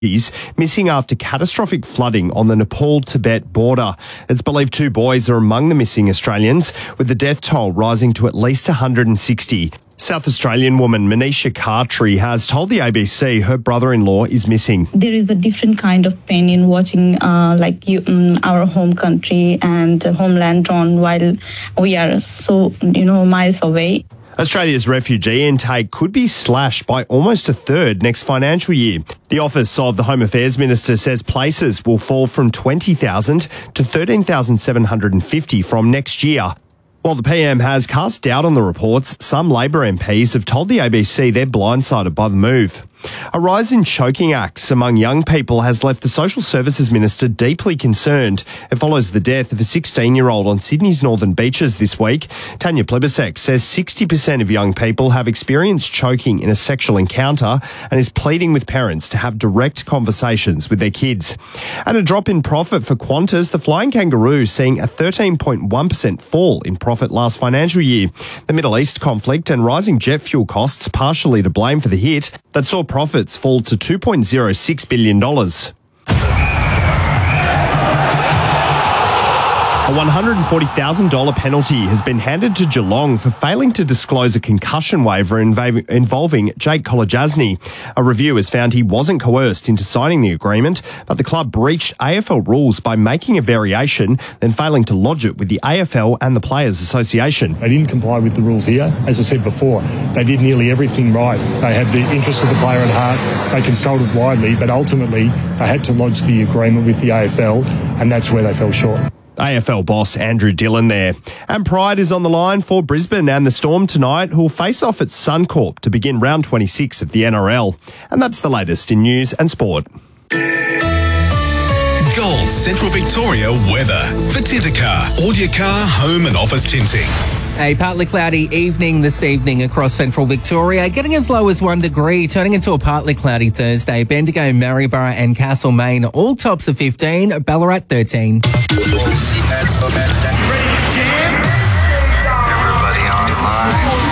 He's missing after catastrophic flooding on the Nepal-Tibet border. It's believed 2 boys are among the missing Australians, with the death toll rising to at least 160. South Australian woman Manisha Khatri has told the ABC her brother-in-law is missing. There is a different kind of pain in watching our home country and homeland drawn while we are so, miles away. Australia's refugee intake could be slashed by almost a third next financial year. The Office of the Home Affairs Minister says places will fall from 20,000 to 13,750 from next year. While the PM has cast doubt on the reports, some Labor MPs have told the ABC they're blindsided by the move. A rise in choking acts among young people has left the Social Services Minister deeply concerned. It follows the death of a 16-year-old on Sydney's northern beaches this week. Tanya Plibersek says 60% of young people have experienced choking in a sexual encounter and is pleading with parents to have direct conversations with their kids. And a drop in profit for Qantas, the flying kangaroo seeing a 13.1% fall in profit last financial year. The Middle East conflict and rising jet fuel costs partially to blame for the hit that saw profits fall to $2.06 billion. A $140,000 penalty has been handed to Geelong for failing to disclose a concussion waiver involving Jake Kolodjasny. A review has found he wasn't coerced into signing the agreement, but the club breached AFL rules by making a variation, then failing to lodge it with the AFL and the Players Association. They didn't comply with the rules here. As I said before, they did nearly everything right. They had the interest of the player at heart. They consulted widely, but ultimately they had to lodge the agreement with the AFL, and that's where they fell short. AFL boss Andrew Dillon there. And Pride is on the line for Brisbane and the Storm tonight, who will face off at Suncorp to begin round 26 of the NRL. And that's the latest in news and sport. Gold Central Victoria weather for Tintercar. All your car, home and office tinting. A partly cloudy evening this evening across central Victoria, getting as low as 1 degree, turning into a partly cloudy Thursday. Bendigo, Maryborough and Castlemaine, all tops of 15, Ballarat 13. Everybody online.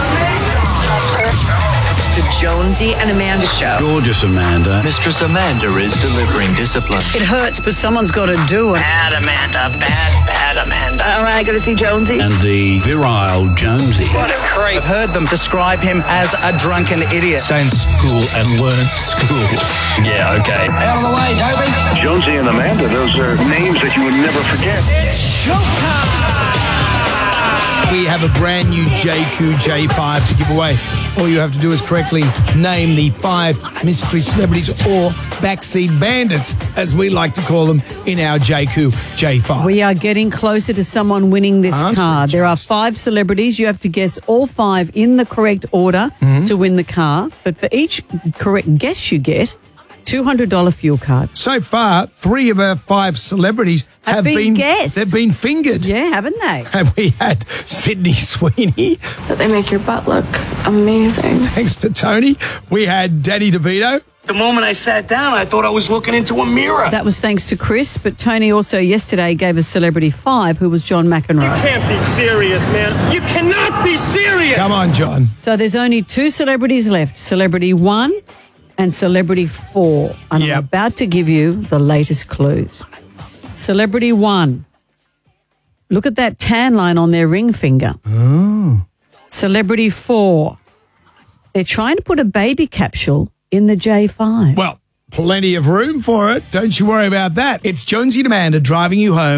The Jonesy and Amanda Show. Gorgeous Amanda. Mistress Amanda is delivering discipline. It hurts, but someone's got to do it. Bad Amanda, bad Amanda. All right, got to see Jonesy. And the virile Jonesy. What a creep. I've heard them describe him as a drunken idiot. Stay in school and learn school. Yeah, okay. Out of the way, Toby. Jonesy and Amanda, those are names that you would never forget. It's showtime. We have a brand new JQ J5 to give away. All you have to do is correctly name the 5 mystery celebrities or backseat bandits, as we like to call them, in our JQ J5. We are getting closer to someone winning this car. There are 5 celebrities. You have to guess all 5 in the correct order to win the car. But for each correct guess you get, $200 fuel card. So far, 3 of our 5 celebrities have been guessed. They've been fingered. Yeah, haven't they? And we had Sydney Sweeney. That they make your butt look amazing. Thanks to Tony. We had Danny DeVito. The moment I sat down, I thought I was looking into a mirror. That was thanks to Chris, but Tony also yesterday gave a celebrity 5, who was John McEnroe. You can't be serious, man. You cannot be serious. Come on, John. So there's only 2 celebrities left, Celebrity 1 and Celebrity 4. And I'm about to give you the latest clues. Celebrity 1. Look at that tan line on their ring finger. Oh. Celebrity 4. They're trying to put a baby capsule in the J5. Well, plenty of room for it. Don't you worry about that. It's Jonesy and Amanda driving you home.